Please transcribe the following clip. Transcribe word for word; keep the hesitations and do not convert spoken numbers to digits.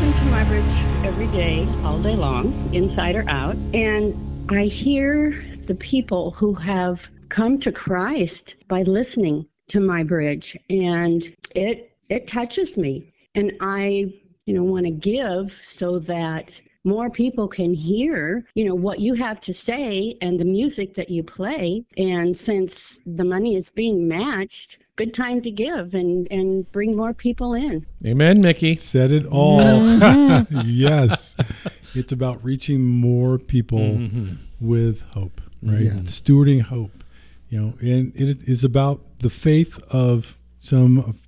listen to My Bridge every day, all day long, inside or out, and I hear the people who have come to Christ by listening to My Bridge, and it it touches me, and I, you know, want to give so that more people can hear, you know, what you have to say and the music that you play. And since the money is being matched, good time to give and, and bring more people in. Amen, Mickey. Said it all. Mm-hmm. Yes. It's about reaching more people mm-hmm. with hope, right? Yeah. Stewarding hope, you know, and it is about the faith of some